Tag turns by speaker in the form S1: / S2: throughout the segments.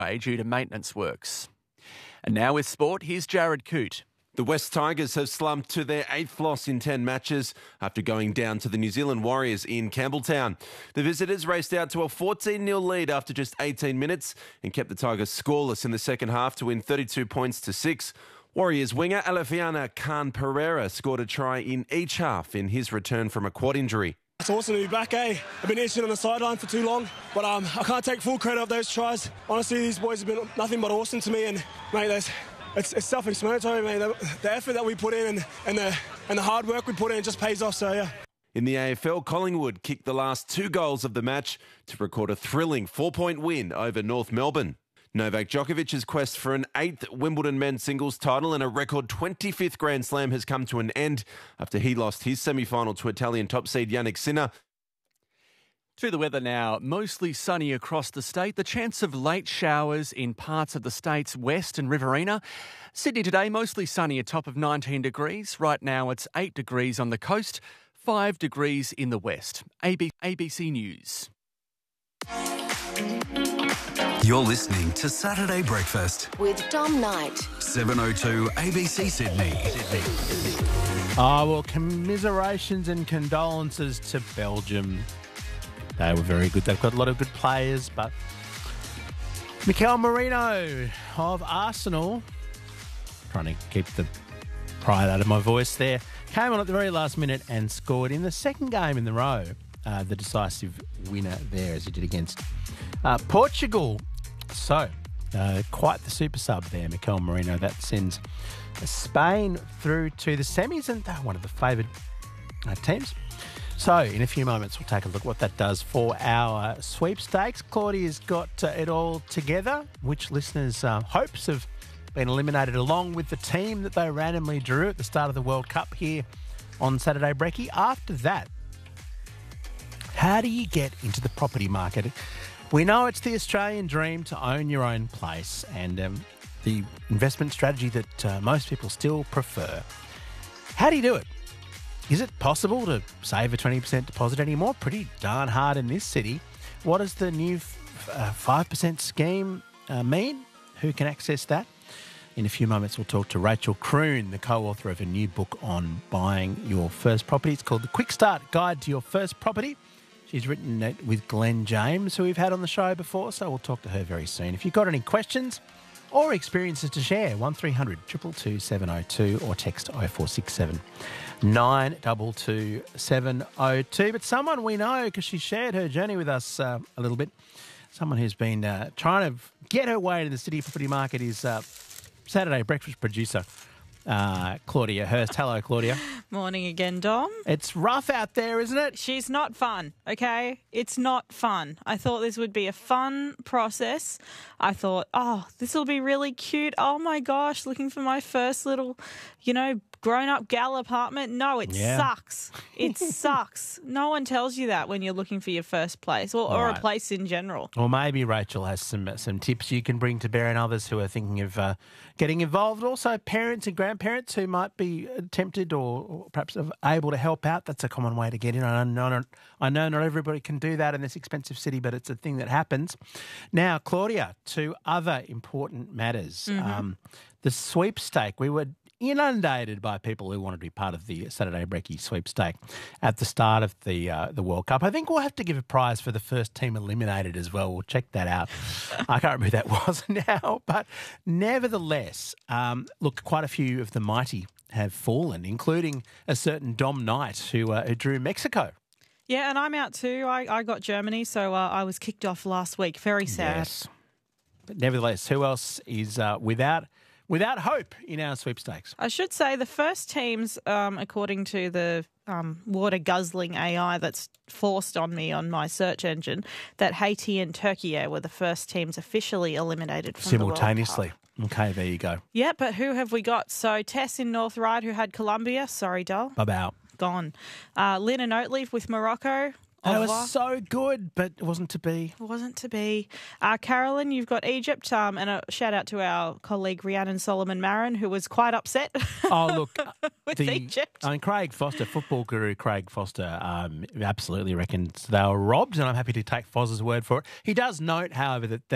S1: due to maintenance works. And now with sport, here's Jared Coote.
S2: The West Tigers have slumped to their 8th loss in 10 matches after going down to the New Zealand Warriors in Campbelltown. The visitors raced out to a 14-0 lead after just 18 minutes and kept the Tigers scoreless in the second half to win 32 points to 6. Warriors winger Alefiana Khan Pereira scored a try in each half in his return from a quad injury.
S3: It's awesome to be back, eh? I've been itching on the sideline for too long, but I can't take full credit of those tries. Honestly, these boys have been nothing but awesome to me, and mate, it's self-explanatory, mate. The effort that we put in and the hard work we put in just pays off. So yeah.
S2: In the AFL, Collingwood kicked the last 2 goals of the match to record a thrilling 4-point win over North Melbourne. Novak Djokovic's quest for an 8th Wimbledon men's singles title and a record 25th Grand Slam has come to an end after he lost his semi-final to Italian top seed Jannik Sinner.
S1: To the weather now, mostly sunny across the state. The chance of late showers in parts of the state's west and Riverina. Sydney today, mostly sunny, a top of 19 degrees. Right now it's 8 degrees on the coast, 5 degrees in the west. ABC News.
S4: You're listening to Saturday Breakfast
S5: with Dom Knight.
S4: 7:02 ABC Sydney.
S6: Oh, well, commiserations and condolences to Belgium. They were very good. They've got a lot of good players, but Mikel Merino of Arsenal, trying to keep the pride out of my voice there, came on at the very last minute and scored in the second game in the row, the decisive winner there as he did against Portugal. So, quite the super sub there, Mikel Merino. That sends Spain through to the semis and one of the favoured teams. So, in a few moments, we'll take a look at what that does for our sweepstakes. Claudia's got it all together, which listeners' hopes have been eliminated along with the team that they randomly drew at the start of the World Cup here on Saturday Brekkie. After that, how do you get into the property market? We know it's the Australian dream to own your own place and the investment strategy that most people still prefer. How do you do it? Is it possible to save a 20% deposit anymore? Pretty darn hard in this city. What does the new 5% scheme mean? Who can access that? In a few moments, we'll talk to Rachel Kroon, the co-author of a new book on buying your first property. It's called The Quick Start Guide to Your First Property. She's written it with Glenn James, who we've had on the show before, so we'll talk to her very soon. If you've got any questions or experiences to share, 1300 222 702 or text 0467 922 702. But someone we know, because she shared her journey with us a little bit, someone who's been trying to get her way to the city property market is Saturday Breakfast producer Claudia Hurst. Hello, Claudia.
S7: Morning again, Dom.
S6: It's rough out there, isn't it?
S7: She's not fun, okay? It's not fun. I thought this would be a fun process. I thought, this will be really cute. Oh, my gosh, looking for my first little, grown-up gal apartment. No, it sucks. It sucks. No one tells you that when you're looking for your first place or a place in general.
S6: Well, maybe Rachel has some tips you can bring to bear and others who are thinking of getting involved. Also, parents and grandparents who might be tempted or perhaps able to help out. That's a common way to get in. I know not everybody can do that in this expensive city, but it's a thing that happens. Now, Claudia, to other important matters.
S7: Mm-hmm.
S6: The sweepstake, we were inundated by people who wanted to be part of the Saturday Brekkie sweepstake at the start of the World Cup. I think we'll have to give a prize for the first team eliminated as well. We'll check that out. I can't remember who that was now, but nevertheless, look, quite a few of the mighty have fallen, including a certain Dom Knight who drew Mexico.
S7: Yeah, and I'm out too. I got Germany, so I was kicked off last week. Very sad.
S6: Yes. But nevertheless, who else is without hope in our sweepstakes?
S7: I should say the first teams, according to the water-guzzling AI that's forced on me on my search engine, that Haiti and Turkey were the first teams officially eliminated from
S6: simultaneously.
S7: The World Cup.
S6: Okay, there you go.
S7: Yeah, but who have we got? So Tess in North Ryde, who had Colombia. Sorry, doll.
S6: About.
S7: Gone. Lynn and Oatleaf with Morocco.
S6: That was so good, but it wasn't to be.
S7: It wasn't to be. Carolyn, you've got Egypt, and a shout out to our colleague Rhiannon Solomon Marin, who was quite upset.
S6: Oh, look,
S7: with Egypt.
S6: Craig Foster, football guru Craig Foster, absolutely reckons they were robbed, and I'm happy to take Foz's word for it. He does note, however, that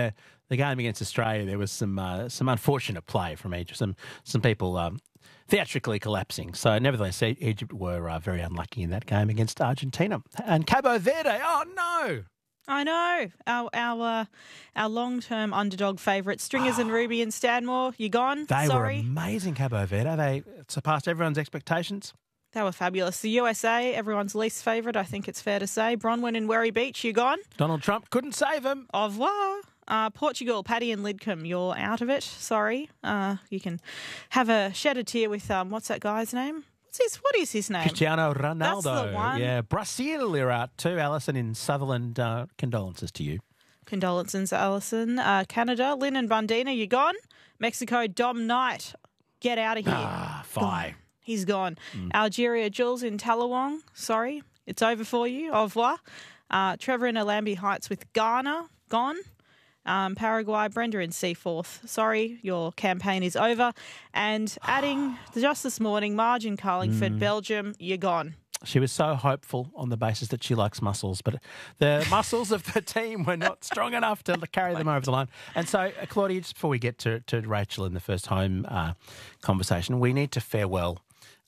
S6: the game against Australia, there was some unfortunate play from Egypt, some people theatrically collapsing. So nevertheless, Egypt were very unlucky in that game against Argentina. And Cabo Verde, oh no!
S7: I know. Our long-term underdog favourites, Stringers and Ruby and Stanmore, you gone?
S6: They
S7: Sorry.
S6: were amazing, Cabo Verde. They surpassed everyone's expectations.
S7: They were fabulous. The USA, everyone's least favourite, I think it's fair to say. Bronwyn and Werry Beach, you gone?
S6: Donald Trump couldn't save them.
S7: Au revoir. Portugal, Paddy and Lidcombe, you're out of it. Sorry. You can shed a tear with, what's that guy's name? What is his name?
S6: Cristiano Ronaldo.
S7: That's the one.
S6: Yeah, Brazil, you're out too. Alison in Sutherland, condolences to you.
S7: Condolences, Alison. Canada, Lynn and Bundina, you gone? Mexico, Dom Knight, get out of here.
S6: Fine.
S7: He's gone. Algeria, Jules in Tallawong, sorry, it's over for you. Au revoir. Trevor in Alambi Heights with Ghana, gone. Paraguay, Brenda in Seaforth, sorry, your campaign is over. And adding just this morning, Marge in Carlingford, Belgium, you're gone.
S6: She was so hopeful on the basis that she likes muscles, but the muscles of the team were not strong enough to carry them over the line. And so, Claudia, just before we get to Rachel in the first home conversation, we need to farewell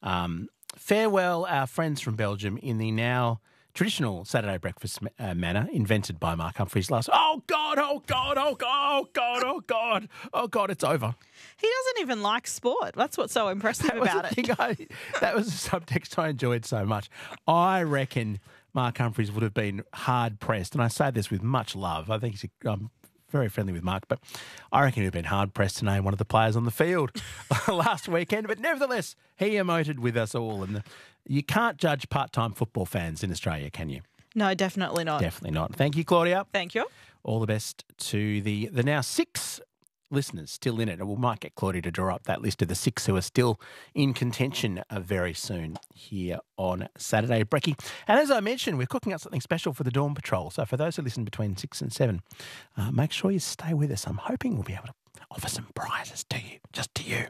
S6: our friends from Belgium in the now traditional Saturday breakfast manner invented by Mark Humphries last. Oh God! Oh God! Oh God! Oh God! Oh God! Oh God! It's over.
S7: He doesn't even like sport. That's what's so impressive about it.
S6: That was a subtext I enjoyed so much. I reckon Mark Humphries would have been hard pressed, and I say this with much love. I think I'm very friendly with Mark, but I reckon he'd have been hard pressed to name one of the players on the field last weekend. But nevertheless, he emoted with us all, and you can't judge part-time football fans in Australia, can you?
S7: No, definitely not.
S6: Definitely not. Thank you, Claudia.
S7: Thank you.
S6: All the best to the now 6 listeners still in it. And we might get Claudia to draw up that list of the 6 who are still in contention very soon here on Saturday Brekkie. And as I mentioned, we're cooking up something special for the Dawn Patrol. So for those who listen between 6 and 7, make sure you stay with us. I'm hoping we'll be able to offer some prizes to you, just to you.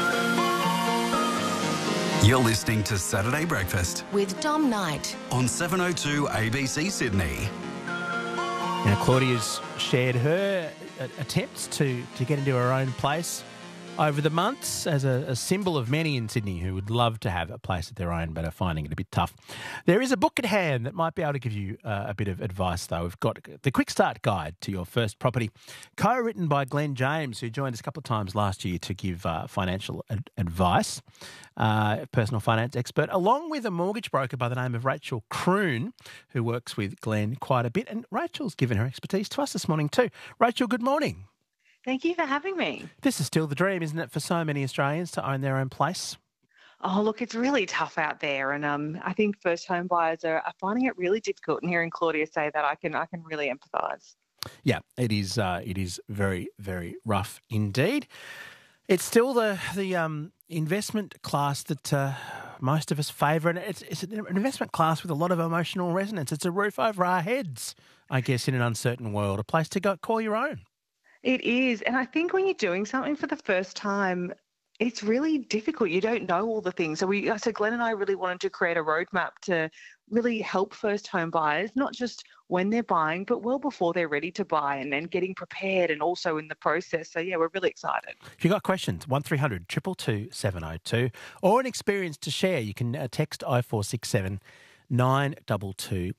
S4: You're listening to Saturday Breakfast
S5: with Dom Knight
S4: on 702 ABC Sydney.
S6: Now, Claudia's shared her attempts to get into her own place over the months as a symbol of many in Sydney who would love to have a place of their own but are finding it a bit tough. There is a book at hand that might be able to give you a bit of advice, though. We've got the Quick Start Guide to Your First Property, co-written by Glenn James, who joined us a couple of times last year to give financial advice, personal finance expert, along with a mortgage broker by the name of Rachel Kroon, who works with Glenn quite a bit. And Rachel's given her expertise to us this morning too. Rachel, good morning.
S8: Thank you for having me.
S6: This is still the dream, isn't it, for so many Australians to own their own place?
S8: Oh, look, it's really tough out there. And I think first home buyers are finding it really difficult. And hearing Claudia say that, I can really empathise.
S6: Yeah, it is very, very rough indeed. It's still the investment class that most of us favour, and it's an investment class with a lot of emotional resonance. It's a roof over our heads, I guess, in an uncertain world, a place to go call your own.
S8: It is. And I think when you're doing something for the first time, it's really difficult. You don't know all the things. So Glenn and I really wanted to create a roadmap to really help first home buyers, not just when they're buying, but well before they're ready to buy and then getting prepared and also in the process. So, yeah, we're really excited.
S6: If you've got questions, 1300 222 702 or an experience to share, you can text 0467 922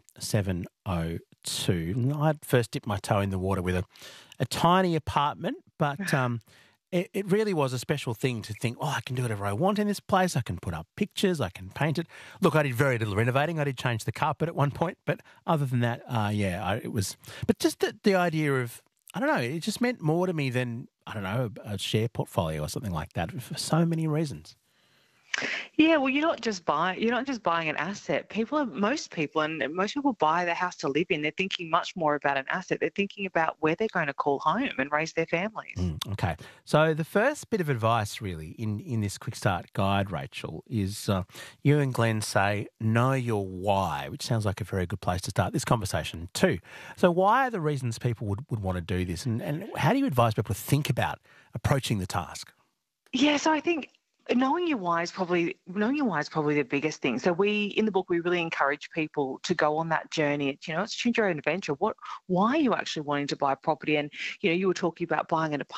S6: 702. I first dipped my toe in the water with a tiny apartment, but it really was a special thing to think, I can do whatever I want in this place. I can put up pictures. I can paint it. Look, I did very little renovating. I did change the carpet at one point, but other than that, it was. But just the idea of, I don't know, it just meant more to me than, I don't know, a share portfolio or something like that for so many reasons.
S8: Yeah, well, you're not just buying an asset. Most people buy the house to live in. They're thinking much more about an asset. They're thinking about where they're going to call home and raise their families.
S6: Okay. So the first bit of advice really in this Quick Start Guide, Rachel, is you and Glenn say, know your why, which sounds like a very good place to start this conversation too. So why are the reasons people would want to do this? And how do you advise people to think about approaching the task?
S8: Yeah, so I think Knowing your why is probably the biggest thing. So in the book, we really encourage people to go on that journey. It's choose your own adventure. Why are you actually wanting to buy property? And you were talking about buying an